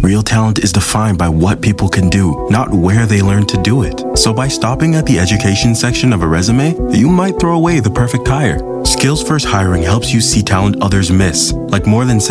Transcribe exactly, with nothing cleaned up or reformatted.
Real talent is defined by what people can do, not where they learn to do it. So by stopping at the education section of a resume, you might throw away the perfect hire. Skills First Hiring helps you see talent others miss, like more than